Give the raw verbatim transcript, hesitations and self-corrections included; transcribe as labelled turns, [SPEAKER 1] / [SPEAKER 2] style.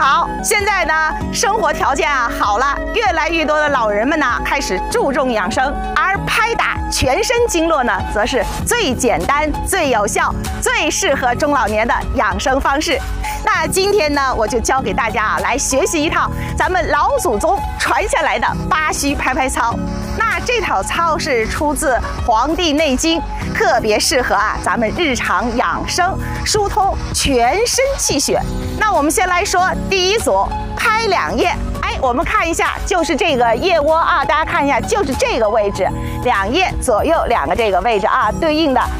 [SPEAKER 1] 好，现在呢，生活条件啊好了，越来越多的老人们呢开始注重养生，而拍打全身经络呢，则是最简单、最有效、最适合中老年的养生方式。那今天呢，我就教给大家啊，来学习一套咱们老祖宗传下来的八虚拍拍操。那这套操是出自《黄帝内经》，特别适合啊咱们日常养生，疏通全身气血。那我们先来说第一组，拍两腋。哎，我们看一下，就是这个腋窝啊，大家看一下，就是这个位置，两腋左右两个这个位置啊，对应的